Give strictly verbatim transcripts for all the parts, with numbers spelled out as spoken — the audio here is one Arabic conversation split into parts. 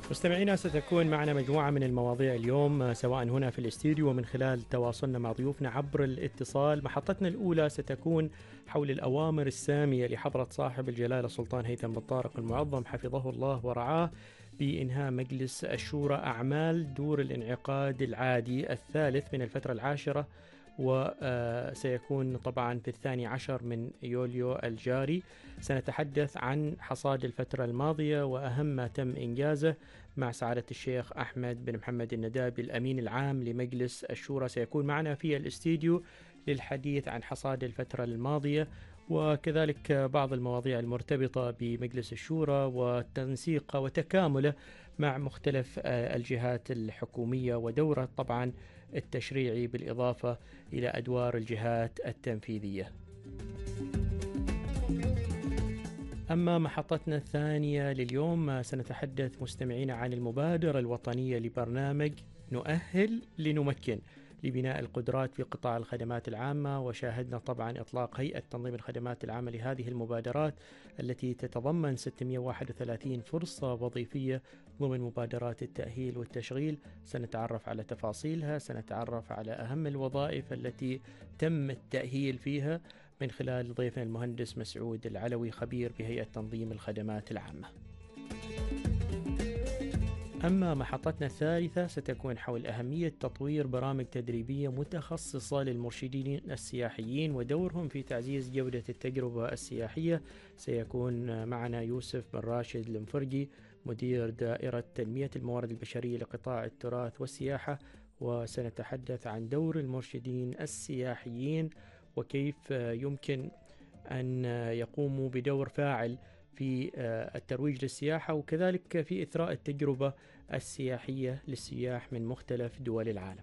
مستمعينا، ستكون معنا مجموعة من المواضيع اليوم سواء هنا في الاستديو ومن خلال تواصلنا مع ضيوفنا عبر الاتصال. محطتنا الأولى ستكون حول الأوامر السامية لحضرة صاحب الجلالة السلطان هيثم بن طارق المعظم حفظه الله ورعاه بإنهاء مجلس الشورى أعمال دور الانعقاد العادي الثالث من الفترة العاشرة، وسيكون طبعا في الثاني عشر من يوليو الجاري. سنتحدث عن حصاد الفترة الماضية وأهم ما تم إنجازه مع سعادة الشيخ أحمد بن محمد الندابي الأمين العام لمجلس الشورى. سيكون معنا في الاستديو للحديث عن حصاد الفترة الماضية وكذلك بعض المواضيع المرتبطة بمجلس الشورى وتنسيقه وتكامله مع مختلف الجهات الحكومية ودوره طبعا التشريعي بالإضافة إلى أدوار الجهات التنفيذية. أما محطتنا الثانية لليوم سنتحدث مستمعين عن المبادرة الوطنية لبرنامج نؤهل لنمكن لبناء القدرات في قطاع الخدمات العامة، وشاهدنا طبعا إطلاق هيئة تنظيم الخدمات العامة لهذه المبادرات التي تتضمن ستمائة وواحد وثلاثين فرصة وظيفية ضمن مبادرات التأهيل والتشغيل. سنتعرف على تفاصيلها، سنتعرف على أهم الوظائف التي تم التأهيل فيها من خلال ضيفنا المهندس مسعود العلوي خبير بهيئة تنظيم الخدمات العامة. أما محطتنا الثالثة ستكون حول أهمية تطوير برامج تدريبية متخصصة للمرشدين السياحيين ودورهم في تعزيز جودة التجربة السياحية. سيكون معنا يوسف بن راشد المفرجي مدير دائرة تنمية الموارد البشرية لقطاع التراث والسياحة، وسنتحدث عن دور المرشدين السياحيين وكيف يمكن أن يقوموا بدور فاعل في الترويج للسياحة وكذلك في إثراء التجربة السياحية للسياح من مختلف دول العالم.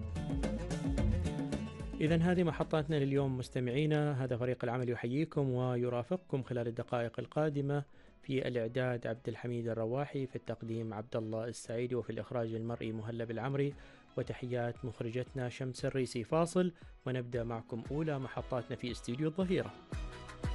إذن هذه محطاتنا لليوم مستمعينا. هذا فريق العمل يحييكم ويرافقكم خلال الدقائق القادمة. في الإعداد عبد الحميد الرواحي، في التقديم عبد الله السعيدي، وفي الإخراج المرئي مهلب العمري، وتحيات مخرجتنا شمس الريسي. فاصل ونبدأ معكم أولى محطاتنا في استديو الظهيرة.